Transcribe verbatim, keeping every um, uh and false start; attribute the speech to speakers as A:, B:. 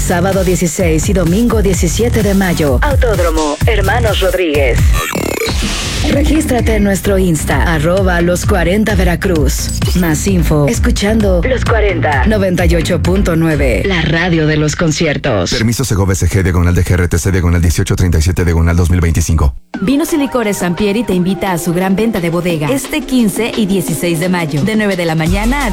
A: Sábado dieciséis y domingo diecisiete de mayo. Autódromo Hermanos Rodríguez. Regístrate en nuestro Insta, arroba los cuarenta Veracruz. Más info, escuchando Los cuarenta, noventa y ocho punto nueve, la radio de los conciertos.
B: Permiso Segov S G diagonal de G R T C diagonal dieciocho treinta y siete diagonal dos mil veinticinco.
C: Vinos y Licores Sampieri te invita a su gran venta de bodega este quince y dieciséis de mayo, de nueve de la mañana a